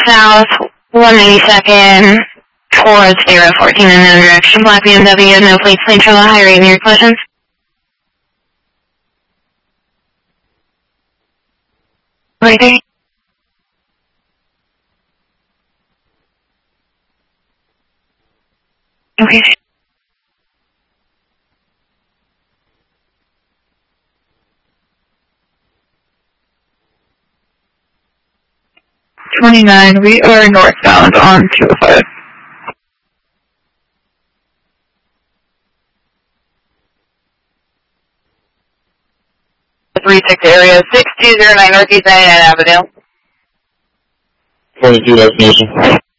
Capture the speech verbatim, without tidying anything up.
south, one eighty-second, towards zero fourteen in no direction, black B M W, no plates, plane trouble, high rate near collisions. Right there. Okay. twenty-nine, we are northbound on two oh five. three six area, six two zero nine Northeast ninety-nine Avenue. twenty-two destination.